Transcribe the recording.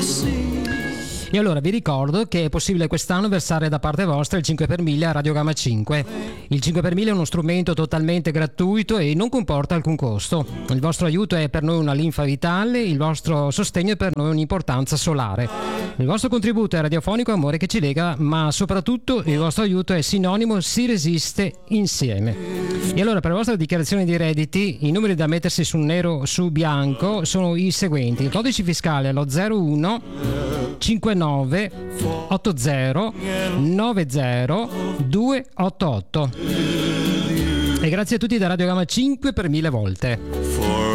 E allora vi ricordo che è possibile quest'anno versare da parte vostra il 5 per 1000 a Radio Gamma 5. Il 5 per 1000 è uno strumento totalmente gratuito e non comporta alcun costo. Il vostro aiuto è per noi una linfa vitale, il vostro sostegno è per noi un'importanza solare. Il vostro contributo è radiofonico amore che ci lega, ma soprattutto il vostro aiuto è sinonimo si resiste insieme. E allora per la vostra dichiarazione di redditi i numeri da mettersi su nero su bianco sono i seguenti: il codice fiscale è lo 01 59 80 90 288. E grazie a tutti da Radio Gamma 5 per 1000 volte.